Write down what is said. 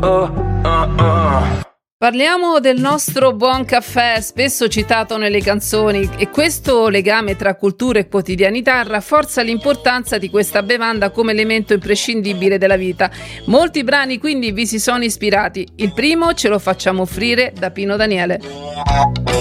Parliamo del nostro buon caffè, spesso citato nelle canzoni, e questo legame tra cultura e quotidianità rafforza l'importanza di questa bevanda come elemento imprescindibile della vita. Molti brani quindi vi si sono ispirati. Il primo ce lo facciamo offrire da Pino Daniele.